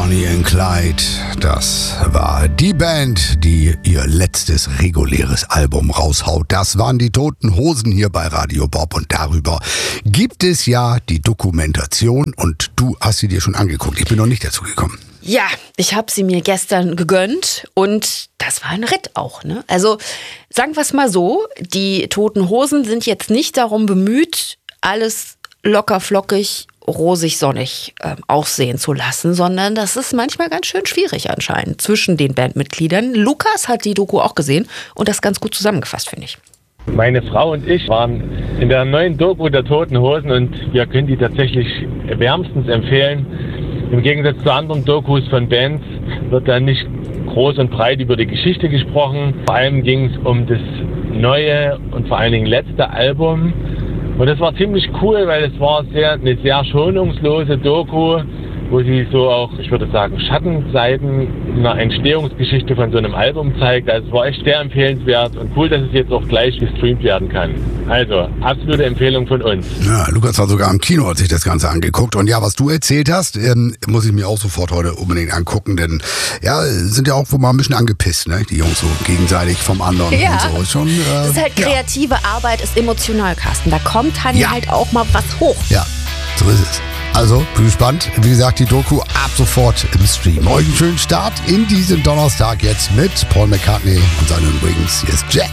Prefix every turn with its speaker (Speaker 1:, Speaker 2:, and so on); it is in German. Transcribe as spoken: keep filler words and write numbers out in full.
Speaker 1: Bonnie and Clyde, das war die Band, die ihr letztes reguläres Album raushaut. Das waren die Toten Hosen hier bei Radio Bob und darüber gibt es ja die Dokumentation und du hast sie dir schon angeguckt. Ich bin noch nicht dazu gekommen.
Speaker 2: Ja, ich habe sie mir gestern gegönnt und das war ein Ritt auch, ne? Also sagen wir es mal so, die Toten Hosen sind jetzt nicht darum bemüht, alles locker flockig, rosig, sonnig äh, aussehen zu lassen, sondern das ist manchmal ganz schön schwierig anscheinend zwischen den Bandmitgliedern. Lukas hat die Doku auch gesehen und das ganz gut zusammengefasst, finde ich.
Speaker 3: Meine Frau und ich waren in der neuen Doku der Toten Hosen und wir können die tatsächlich wärmstens empfehlen. Im Gegensatz zu anderen Dokus von Bands wird da nicht groß und breit über die Geschichte gesprochen. Vor allem ging es um das neue und vor allen Dingen letzte Album. Und das war ziemlich cool, weil es war sehr, eine sehr schonungslose Doku, wo sie so auch, ich würde sagen, Schattenseiten einer Entstehungsgeschichte von so einem Album zeigt. Also es war echt sehr empfehlenswert und cool, dass es jetzt auch gleich gestreamt werden kann. Also, absolute Empfehlung von uns.
Speaker 1: Ja, Lukas war sogar im Kino, hat sich das Ganze angeguckt. Und ja, was du erzählt hast, ähm, muss ich mir auch sofort heute unbedingt angucken, denn ja, sind ja auch wohl mal ein bisschen angepisst, ne? Die Jungs so gegenseitig vom anderen
Speaker 2: Ja.
Speaker 1: und so. Ist schon, äh,
Speaker 2: Das ist halt kreative
Speaker 1: ja.
Speaker 2: Arbeit, ist emotional, Carsten. Da kommt dann
Speaker 1: Ja.
Speaker 2: halt auch mal was hoch.
Speaker 1: Ja, so ist es. Also, bin gespannt. Wie gesagt, die Doku ab sofort im Stream. Euch einen schönen Start in diesen Donnerstag jetzt mit Paul McCartney und seinen Wings. Hier ist Jack.